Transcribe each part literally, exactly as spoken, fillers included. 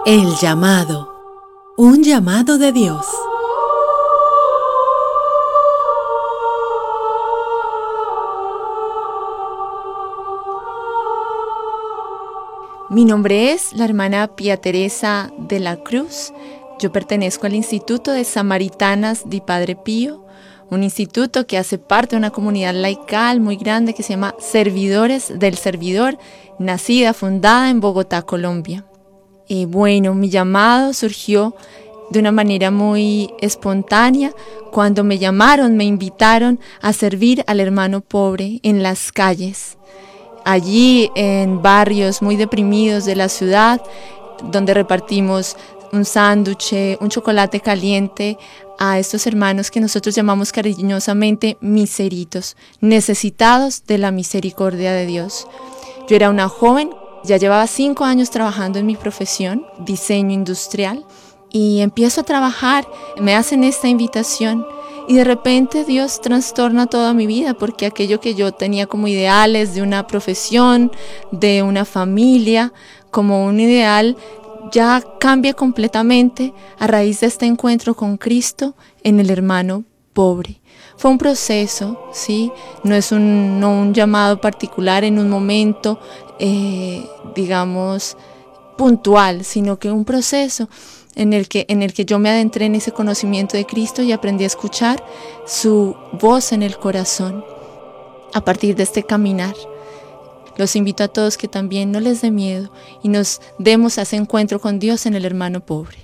El llamado. Un llamado de Dios. Mi nombre es la hermana Pía Teresa de la Cruz. Yo pertenezco al Instituto de Samaritanas di Padre Pío, un instituto que hace parte de una comunidad laical muy grande que se llama Servidores del Servidor, nacida, fundada en Bogotá, Colombia. Y bueno, mi llamado surgió de una manera muy espontánea cuando me llamaron, me invitaron a servir al hermano pobre en las calles. Allí en barrios muy deprimidos de la ciudad, donde repartimos un sándwich, un chocolate caliente a estos hermanos que nosotros llamamos cariñosamente miseritos, necesitados de la misericordia de Dios. Yo era una joven, ya llevaba cinco años trabajando en mi profesión, diseño industrial, y empiezo a trabajar, me hacen esta invitación. Y de repente Dios trastorna toda mi vida porque aquello que yo tenía como ideales de una profesión, de una familia, como un ideal, ya cambia completamente a raíz de este encuentro con Cristo en el hermano pobre. Fue un proceso, ¿sí? No es un, no un llamado particular en un momento, eh, digamos, puntual, sino que un proceso en el que, en el que yo me adentré en ese conocimiento de Cristo y aprendí a escuchar su voz en el corazón a partir de este caminar. Los invito a todos que también no les dé miedo y nos demos a ese encuentro con Dios en el hermano pobre.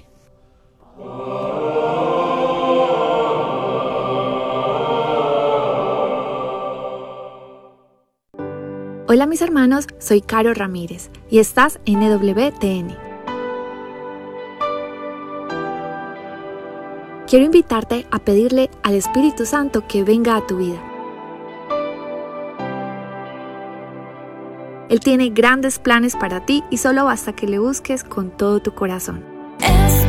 Hola mis hermanos, soy Caro Ramírez y estás en E W T N. Quiero invitarte a pedirle al Espíritu Santo que venga a tu vida. Él tiene grandes planes para ti y solo basta que le busques con todo tu corazón.